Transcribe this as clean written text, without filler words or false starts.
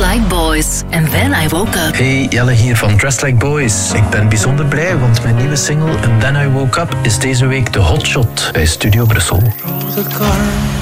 Like Boys and Then I Woke Up. Hey, Jelle hier van Dressed Like Boys. Ik ben bijzonder blij, want mijn nieuwe single And Then I Woke Up is deze week de hotshot bij Studio Brussel. The car.